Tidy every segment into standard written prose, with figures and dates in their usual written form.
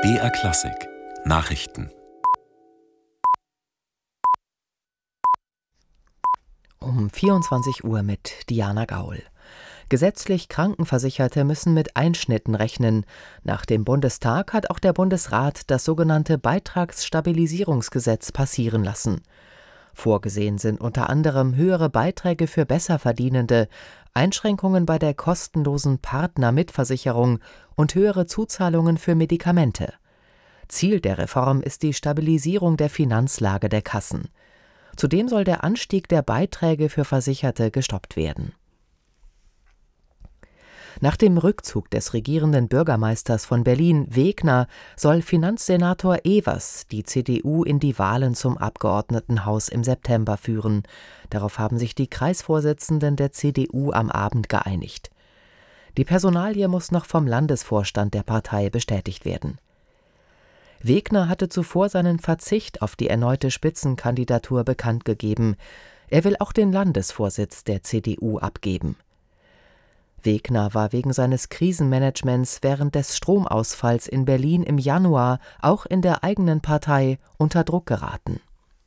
BR Klassik Nachrichten. Um 24 Uhr mit Diana Gaul. Gesetzlich Krankenversicherte müssen mit Einschnitten rechnen. Nach dem Bundestag hat auch der Bundesrat das sogenannte Beitragsstabilisierungsgesetz passieren lassen. Vorgesehen sind unter anderem höhere Beiträge für Besserverdienende, Einschränkungen bei der kostenlosen Partnermitversicherung und höhere Zuzahlungen für Medikamente. Ziel der Reform ist die Stabilisierung der Finanzlage der Kassen. Zudem soll der Anstieg der Beiträge für Versicherte gestoppt werden. Nach dem Rückzug des regierenden Bürgermeisters von Berlin, Wegner, soll Finanzsenator Evers die CDU in die Wahlen zum Abgeordnetenhaus im September führen. Darauf haben sich die Kreisvorsitzenden der CDU am Abend geeinigt. Die Personalie muss noch vom Landesvorstand der Partei bestätigt werden. Wegner hatte zuvor seinen Verzicht auf die erneute Spitzenkandidatur bekannt gegeben. Er will auch den Landesvorsitz der CDU abgeben. Wegner war wegen seines Krisenmanagements während des Stromausfalls in Berlin im Januar auch in der eigenen Partei unter Druck geraten.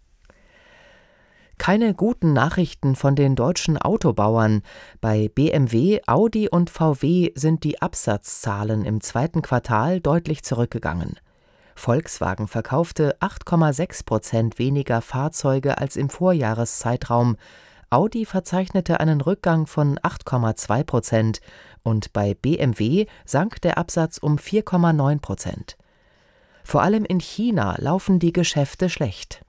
Keine guten Nachrichten von den deutschen Autobauern. Bei BMW, Audi und VW sind die Absatzzahlen im zweiten Quartal deutlich zurückgegangen. Volkswagen verkaufte 8,6% weniger Fahrzeuge als im Vorjahreszeitraum. Audi verzeichnete einen Rückgang von 8,2% und bei BMW sank der Absatz um 4,9%. Vor allem in China laufen die Geschäfte schlecht.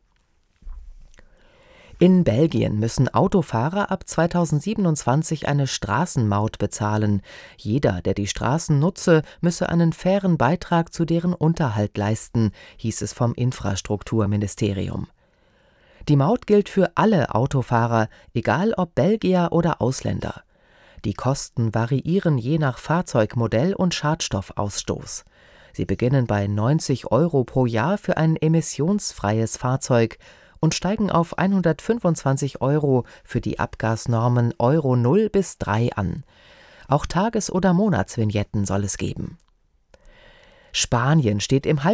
In Belgien müssen Autofahrer ab 2027 eine Straßenmaut bezahlen. Jeder, der die Straßen nutze, müsse einen fairen Beitrag zu deren Unterhalt leisten, hieß es vom Infrastrukturministerium. Die Maut gilt für alle Autofahrer, egal ob Belgier oder Ausländer. Die Kosten variieren je nach Fahrzeugmodell und Schadstoffausstoß. Sie beginnen bei 90 € pro Jahr für ein emissionsfreies Fahrzeug und steigen auf 125 € für die Abgasnormen Euro 0 bis 3 an. Auch Tages- oder Monatsvignetten soll es geben. Spanien steht im